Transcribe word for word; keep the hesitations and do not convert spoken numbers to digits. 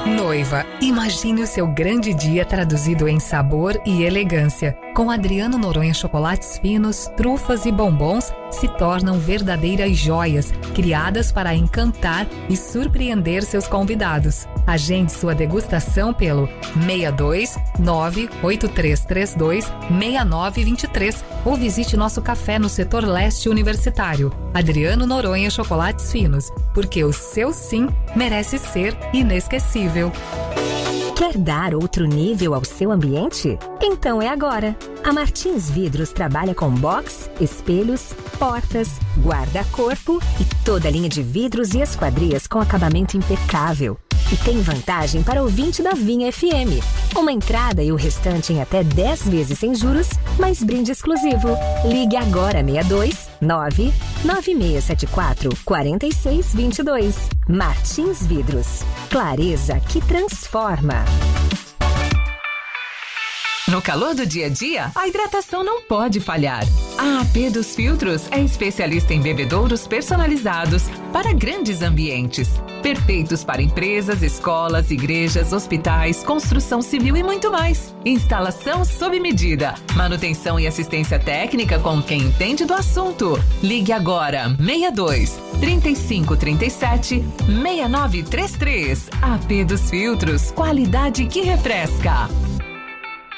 Noiva, imagine o seu grande dia traduzido em sabor e elegância. Com Adriano Noronha chocolates finos, trufas e bombons se tornam verdadeiras joias, criadas para encantar e surpreender seus convidados. Agende sua degustação pelo seis dois nove oito três três dois seis nove dois três ou visite nosso café no setor leste universitário. Adriano Noronha chocolates finos, porque o seu sim merece ser inesquecível. Quer dar outro nível ao seu ambiente? Então é agora. A Martins Vidros trabalha com box, espelhos, portas, guarda-corpo e toda a linha de vidros e esquadrias com acabamento impecável. E tem vantagem para ouvinte da Vinha F M. Uma entrada e o restante em até dez vezes sem juros, mais brinde exclusivo. Ligue agora seis dois nove nove seis sete quatro quatro seis dois dois. Martins Vidros. Clareza que transforma. No calor do dia a dia, a hidratação não pode falhar. A A P dos Filtros é especialista em bebedouros personalizados para grandes ambientes. Perfeitos para empresas, escolas, igrejas, hospitais, construção civil e muito mais. Instalação sob medida. Manutenção e assistência técnica com quem entende do assunto. Ligue agora seis dois, trinta e cinco, trinta e sete, seis nove três três. A P dos Filtros, qualidade que refresca.